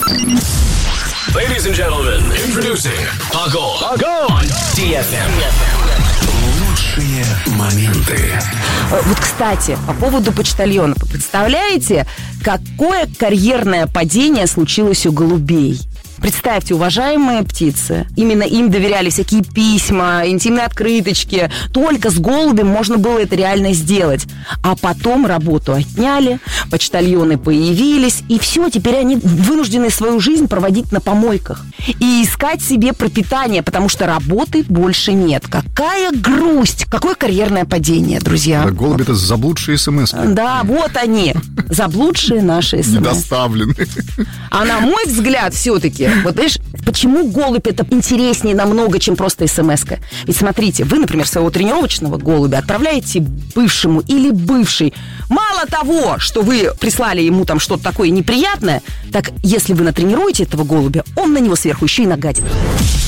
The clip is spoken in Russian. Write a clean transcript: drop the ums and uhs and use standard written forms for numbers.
Ladies and gentlemen, introducing Огонь DFM. Лучшие моменты. Вот, кстати, по поводу почтальона. Представляете, какое карьерное падение случилось у голубей? Представьте, уважаемые птицы, именно им доверяли всякие письма, интимные открыточки. Только с голубем можно было это реально сделать. А потом работу отняли, почтальоны появились, и все, теперь они вынуждены свою жизнь проводить на помойках и искать себе пропитание, потому что работы больше нет. Какая грусть, какое карьерное падение, друзья. Да, голуби — это заблудшие смс. Да, вот они, заблудшие наши смс. Недоставлены. А на мой взгляд, все-таки, вот понимаешь, почему голубь это интереснее намного, чем просто смс-ка? Ведь смотрите, вы, например, своего тренировочного голубя отправляете бывшему или бывшей. Мало того, что вы прислали ему там что-то такое неприятное, так если вы натренируете этого голубя, он на него сверху еще и нагадит.